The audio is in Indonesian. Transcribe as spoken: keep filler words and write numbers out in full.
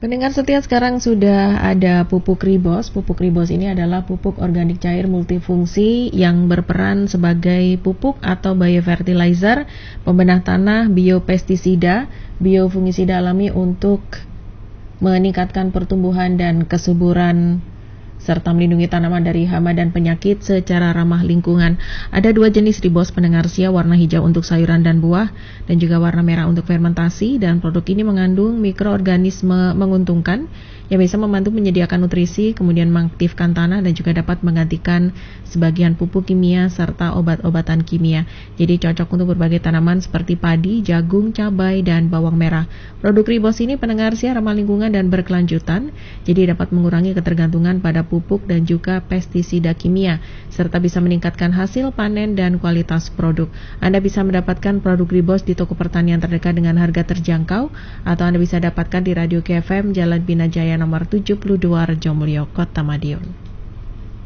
Pendengar setia, sekarang sudah ada pupuk Ribos. Pupuk Ribos ini adalah pupuk organik cair multifungsi yang berperan sebagai pupuk atau biofertilizer, pembenah tanah, biopestisida, biofungisida alami untuk meningkatkan pertumbuhan dan kesuburan serta melindungi tanaman dari hama dan penyakit secara ramah lingkungan. Ada dua jenis Ribos, pendengar setia, warna hijau untuk sayuran dan buah dan juga warna merah untuk fermentasi, dan produk ini mengandung mikroorganisme menguntungkan yang bisa membantu menyediakan nutrisi, kemudian mengaktifkan tanah dan juga dapat menggantikan sebagian pupuk kimia serta obat-obatan kimia. Jadi cocok untuk berbagai tanaman seperti padi, jagung, cabai, dan bawang merah. Produk Ribos ini, pendengar setia, ramah lingkungan dan berkelanjutan, jadi dapat mengurangi ketergantungan pada pupuk dan juga pestisida kimia, serta bisa meningkatkan hasil panen dan kualitas produk. Anda bisa mendapatkan produk Ribos di toko pertanian terdekat dengan harga terjangkau, atau Anda bisa dapatkan di Radio K F M Jalan Binajaya nomor tujuh puluh dua Rejomulyo, Kota Madiun.